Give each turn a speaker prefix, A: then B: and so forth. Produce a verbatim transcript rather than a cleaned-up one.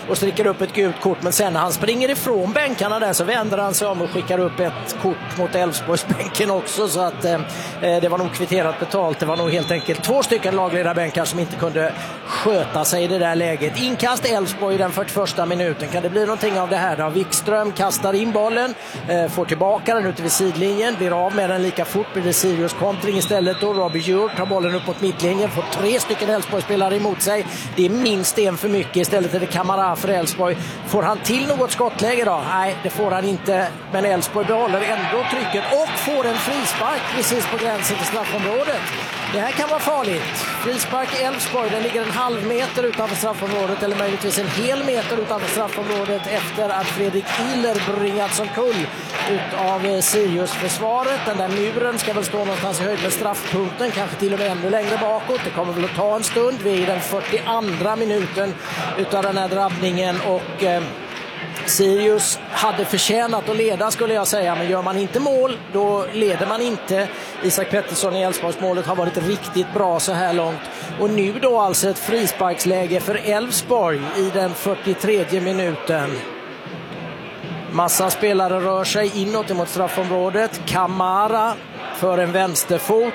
A: och stryker upp ett gult kort, men sen när han springer ifrån bänkarna där så vänder han sig om och skickar upp ett kort mot Elfsborgsbänken också, så att eh, det var nog kvitterat betalt. Det var nog helt enkelt två stycken lagledarbänkar som inte kunde sköta sig i det där läget. Inkast Elfsborg i den fyrtioförsta minuten. Kan det bli någonting av det här då? Wikström kastar in bollen, eh, får tillbaka den ute vid sidlinjen, blir av med den lika fort, blir det Sirius kontring istället då. Robbie Djurt tar bollen upp mot mittlinjen, får tre stycken Elfsborg-spelare emot sig. Det är minst en för mycket. Istället är det Kamara för Elfsborg. Får han till något skottläge då? Nej, det får han inte. Men Elfsborg behåller ändå trycket och får en frispark precis på gränsen till straffområdet. Det här kan vara farligt. Frispark i Elfsborg, den ligger en halv meter utanför straffområdet, eller möjligtvis en hel meter utanför straffområdet, efter att Fredrik Ihler bringats omkull av Sirius-försvaret. Den där muren ska väl stå någonstans i höjd med straffpunkten, kanske till och med ännu längre bakåt. Det kommer väl att ta en stund. Vi är i den fyrtioandra minuten utav den här drabbningen, och eh, Sirius hade förtjänat att leda, skulle jag säga, men gör man inte mål då leder man inte. Isak Pettersson i Elfsborgsmålet har varit riktigt bra så här långt, och nu då alltså ett frisparksläge för Elfsborg i den fyrtiotredje minuten. Massa spelare rör sig inåt emot straffområdet. Kamara för en vänsterfot,